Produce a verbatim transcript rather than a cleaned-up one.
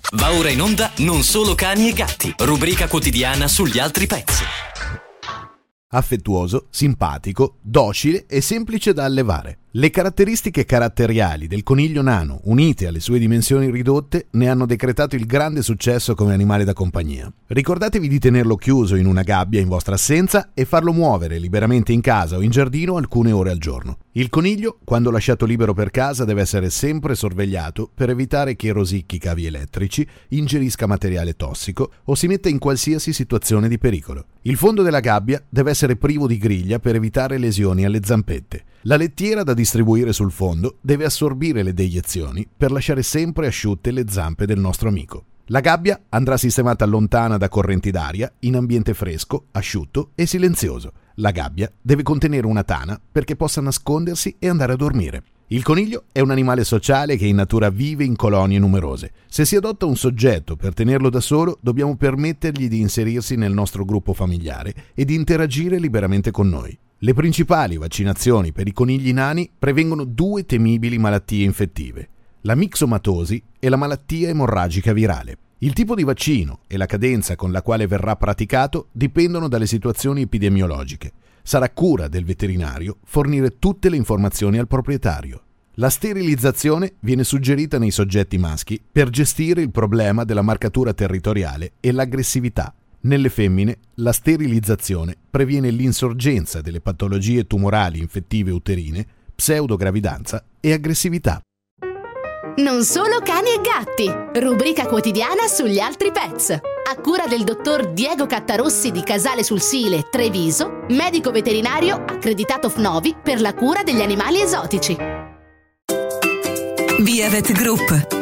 Va ora in onda Non solo cani e gatti, rubrica quotidiana sugli altri pets. Affettuoso, simpatico, docile e semplice da allevare. Le caratteristiche caratteriali del coniglio nano, unite alle sue dimensioni ridotte, ne hanno decretato il grande successo come animale da compagnia. Ricordatevi di tenerlo chiuso in una gabbia in vostra assenza e farlo muovere liberamente in casa o in giardino alcune ore al giorno. Il coniglio, quando lasciato libero per casa, deve essere sempre sorvegliato per evitare che rosicchi cavi elettrici, ingerisca materiale tossico o si metta in qualsiasi situazione di pericolo. Il fondo della gabbia deve essere privo di griglia per evitare lesioni alle zampette. La lettiera da distribuire sul fondo deve assorbire le deiezioni per lasciare sempre asciutte le zampe del nostro amico. La gabbia andrà sistemata lontana da correnti d'aria, in ambiente fresco, asciutto e silenzioso. La gabbia deve contenere una tana perché possa nascondersi e andare a dormire. Il coniglio è un animale sociale che in natura vive in colonie numerose. Se si adotta un soggetto per tenerlo da solo, dobbiamo permettergli di inserirsi nel nostro gruppo familiare e di interagire liberamente con noi. Le principali vaccinazioni per i conigli nani prevengono due temibili malattie infettive: la mixomatosi e la malattia emorragica virale. Il tipo di vaccino e la cadenza con la quale verrà praticato dipendono dalle situazioni epidemiologiche. Sarà cura del veterinario fornire tutte le informazioni al proprietario. La sterilizzazione viene suggerita nei soggetti maschi per gestire il problema della marcatura territoriale e l'aggressività. Nelle femmine, la sterilizzazione previene l'insorgenza delle patologie tumorali infettive uterine, pseudogravidanza e aggressività. Non solo cani e gatti, rubrica quotidiana sugli altri pets. A cura del dottor Diego Cattarossi di Casale sul Sile, Treviso, medico veterinario accreditato F N O V I per la cura degli animali esotici. Via Vet Group.